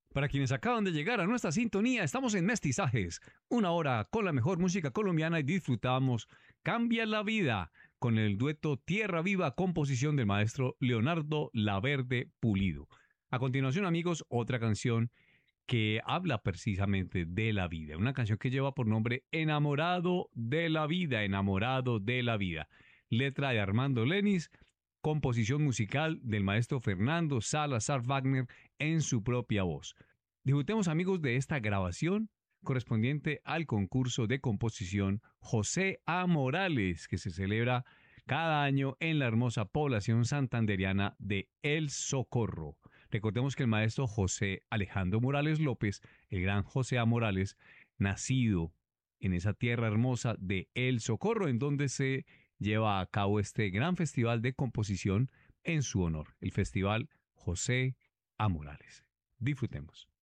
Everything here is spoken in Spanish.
Para quienes acaban de llegar a nuestra sintonía, estamos en Mestizajes, una hora con la mejor música colombiana y disfrutamos Cambia la Vida con el dueto Tierra Viva, composición del maestro Leonardo Laverde Pulido. A continuación, amigos, otra canción que habla precisamente de la vida, una canción que lleva por nombre Enamorado de la Vida, Enamorado de la Vida. Letra de Armando Lenis, composición musical del maestro Fernando Salazar Wagner en su propia voz. Disfrutemos, amigos, de esta grabación correspondiente al concurso de composición José A. Morales, que se celebra cada año en la hermosa población santanderiana de El Socorro. Recordemos que el maestro José Alejandro Morales López, el gran José A. Morales, nacido en esa tierra hermosa de El Socorro, en donde se lleva a cabo este gran festival de composición en su honor, el Festival José A. Morales. Disfrutemos.